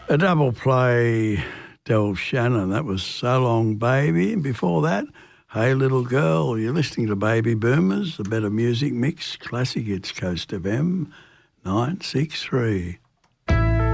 A double play, Del Shannon. That was So Long Baby. And before that, Hey Little Girl. You're listening to Baby Boomers, the Better Music Mix, Classic Hits, Coast FM 963.